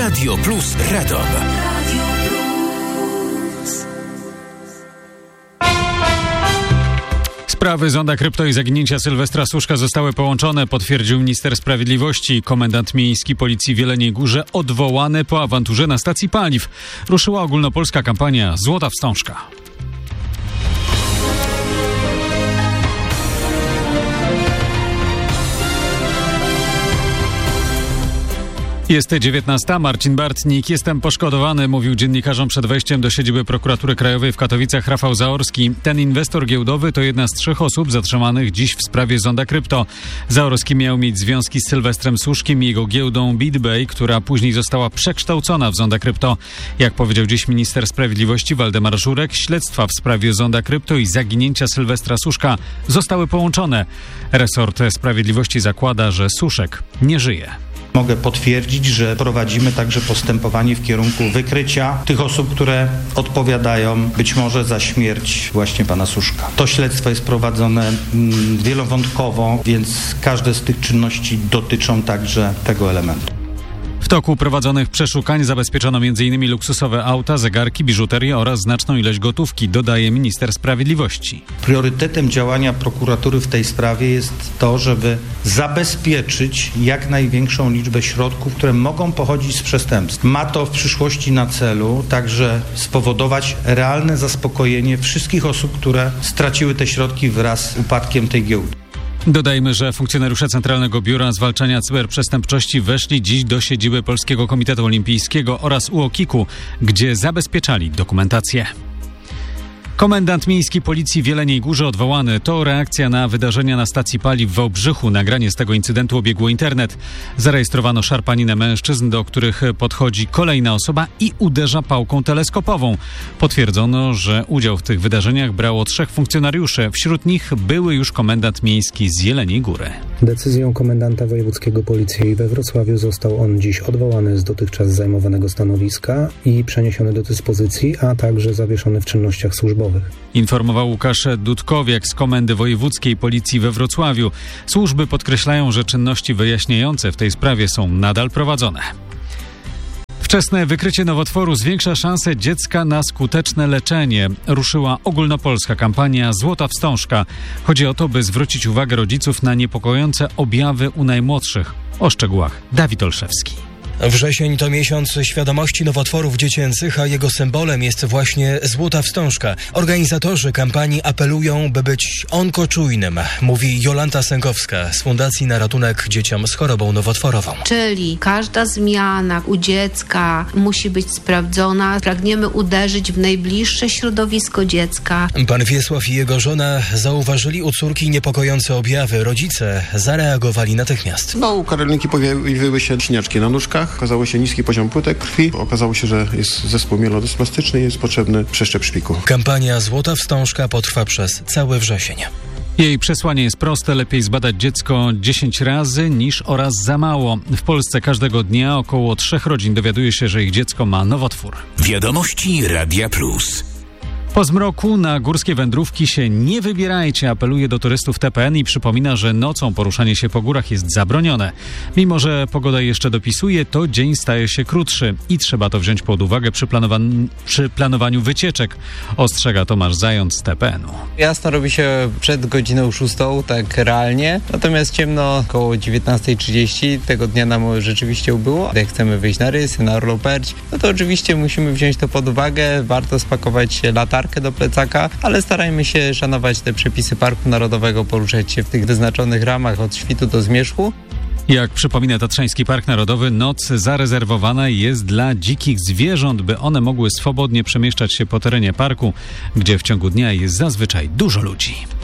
Radio Plus Radom. Sprawy Zonda Krypto i zaginięcia Sylwestra Suszka zostały połączone, potwierdził minister sprawiedliwości. Komendant miejski Policji w Jeleniej Górze odwołany po awanturze na stacji paliw. Ruszyła ogólnopolska kampania Złota Wstążka. Jest 19. Marcin Bartnik. Jestem poszkodowany, mówił dziennikarzom przed wejściem do siedziby Prokuratury Krajowej w Katowicach Rafał Zaorski. Ten inwestor giełdowy to jedna z 3 osób zatrzymanych dziś w sprawie Zonda Krypto. Zaorski miał mieć związki z Sylwestrem Suszkiem i jego giełdą BitBay, która później została przekształcona w Zonda Krypto. Jak powiedział dziś minister sprawiedliwości Waldemar Żurek, śledztwa w sprawie Zonda Krypto i zaginięcia Sylwestra Suszka zostały połączone. Resort Sprawiedliwości zakłada, że Suszek nie żyje. Mogę potwierdzić, że prowadzimy także postępowanie w kierunku wykrycia tych osób, które odpowiadają być może za śmierć właśnie pana Suszka. To śledztwo jest prowadzone wielowątkowo, więc każde z tych czynności dotyczą także tego elementu. W toku prowadzonych przeszukań zabezpieczono m.in. luksusowe auta, zegarki, biżuterię oraz znaczną ilość gotówki, dodaje minister sprawiedliwości. Priorytetem działania prokuratury w tej sprawie jest to, żeby zabezpieczyć jak największą liczbę środków, które mogą pochodzić z przestępstw. Ma to w przyszłości na celu także spowodować realne zaspokojenie wszystkich osób, które straciły te środki wraz z upadkiem tej giełdy. Dodajmy, że funkcjonariusze Centralnego Biura Zwalczania Cyberprzestępczości weszli dziś do siedziby Polskiego Komitetu Olimpijskiego oraz UOKiK-u, gdzie zabezpieczali dokumentację. Komendant miejski Policji w Jeleniej Górze odwołany. To reakcja na wydarzenia na stacji paliw w Wałbrzychu. Nagranie z tego incydentu obiegło internet. Zarejestrowano szarpaninę mężczyzn, do których podchodzi kolejna osoba i uderza pałką teleskopową. Potwierdzono, że udział w tych wydarzeniach brało 3 funkcjonariuszy. Wśród nich były już komendant miejski z Jeleniej Góry. Decyzją komendanta wojewódzkiego Policji we Wrocławiu został on dziś odwołany z dotychczas zajmowanego stanowiska i przeniesiony do dyspozycji, a także zawieszony w czynnościach służbowych. Informował Łukasz Dudkowiak z Komendy Wojewódzkiej Policji we Wrocławiu. Służby podkreślają, że czynności wyjaśniające w tej sprawie są nadal prowadzone. Wczesne wykrycie nowotworu zwiększa szanse dziecka na skuteczne leczenie. Ruszyła ogólnopolska kampania Złota Wstążka. Chodzi o to, by zwrócić uwagę rodziców na niepokojące objawy u najmłodszych. O szczegółach Dawid Olszewski. Wrzesień to miesiąc świadomości nowotworów dziecięcych, a jego symbolem jest właśnie Złota Wstążka. Organizatorzy kampanii apelują, by być onkoczujnym, mówi Jolanta Sękowska z Fundacji na Ratunek Dzieciom z Chorobą Nowotworową. Czyli każda zmiana u dziecka musi być sprawdzona. Pragniemy uderzyć w najbliższe środowisko dziecka. Pan Wiesław i jego żona zauważyli u córki niepokojące objawy. Rodzice zareagowali natychmiast. U Karolinki pojawiły się śniaczki na nóżkach. Okazało się niski poziom płytek krwi. Okazało się, że jest zespół mielodyspastyczny i jest potrzebny przeszczep szpiku. Kampania Złota Wstążka potrwa przez cały wrzesień. Jej przesłanie jest proste. Lepiej zbadać dziecko 10 razy niż o raz za mało. W Polsce każdego dnia około 3 rodzin dowiaduje się, że ich dziecko ma nowotwór. Wiadomości Radia Plus. Po zmroku na górskie wędrówki się nie wybierajcie, apeluje do turystów TPN i przypomina, że nocą poruszanie się po górach jest zabronione. Mimo że pogoda jeszcze dopisuje, to dzień staje się krótszy i trzeba to wziąć pod uwagę przy planowaniu wycieczek, ostrzega Tomasz Zając z TPN-u. Jasno robi się przed godziną 6, tak realnie, natomiast ciemno około 19:30. Tego dnia nam rzeczywiście ubyło. Jak chcemy wyjść na Rysy, na Orloperć, no to oczywiście musimy wziąć to pod uwagę. Warto spakować latarkę do plecaka, ale starajmy się szanować te przepisy Parku Narodowego, poruszać się w tych wyznaczonych ramach od świtu do zmierzchu. Jak przypomina Tatrzański Park Narodowy, noc zarezerwowana jest dla dzikich zwierząt, by one mogły swobodnie przemieszczać się po terenie parku, gdzie w ciągu dnia jest zazwyczaj dużo ludzi.